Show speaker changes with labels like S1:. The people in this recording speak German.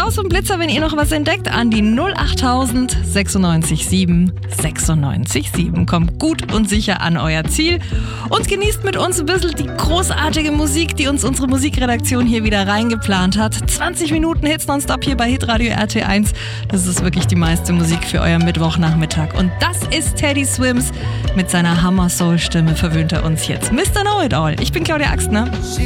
S1: Staus und Blitzer, wenn ihr noch was entdeckt, an die 08000 96 7 96 7. Kommt gut und sicher an euer Ziel und genießt mit uns ein bisschen die großartige Musik, die uns unsere Musikredaktion hier wieder reingeplant hat. 20 Minuten Hits nonstop hier bei Hitradio RT1. Das ist wirklich die meiste Musik für euer Mittwochnachmittag. Und das ist Teddy Swims. Mit seiner Hammer-Soul-Stimme verwöhnt er uns jetzt. Mr. Know-It-All. Ich bin Claudia Axtner.